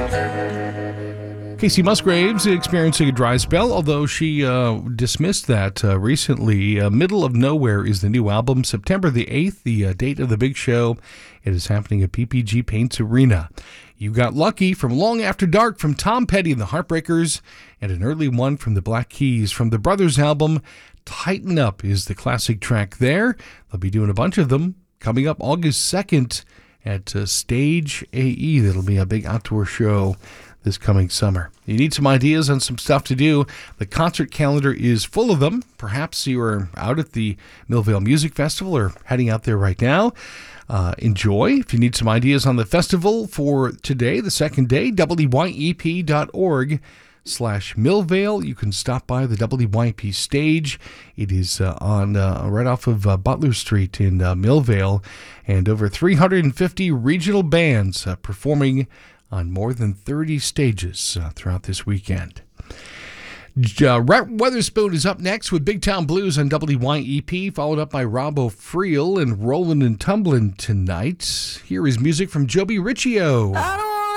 Casey Musgraves experiencing a dry spell, although she dismissed that recently. Middle of Nowhere is the new album, September the 8th, the date of the big show. It is happening at PPG Paints Arena. You Got Lucky from Long After Dark from Tom Petty and the Heartbreakers, and an early one from the Black Keys. From the Brothers album, Tighten Up is the classic track there. They'll be doing a bunch of them coming up August 2nd at Stage AE. That'll be a big outdoor show this coming summer. You need some ideas on some stuff to do. The concert calendar is full of them. Perhaps you are out at the Millvale Music Festival or heading out there right now. Enjoy. If you need some ideas on the festival for today, the second day, wyep.org/Millvale. You can stop by the WYP stage. It is on right off of Butler Street in Millvale, and over 350 regional bands performing on more than 30 stages throughout this weekend. Rhett Weatherspoon is up next with Big Town Blues on WYEP, followed up by Rob O'Friel and Rollin' and Tumblin' tonight. Here is music from Joby Riccio.